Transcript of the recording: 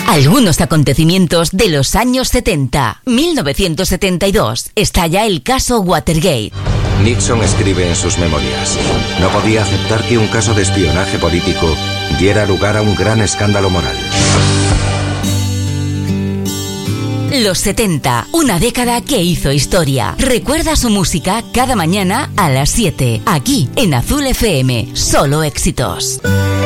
Algunos acontecimientos de los años 70. 1972. Estalla el caso Watergate. Nixon escribe en sus memorias: no podía aceptar que un caso de espionaje político diera lugar a un gran escándalo moral. Los 70, una década que hizo historia. Recuerda su música cada mañana a las 7, aquí en Azul FM. Solo éxitos.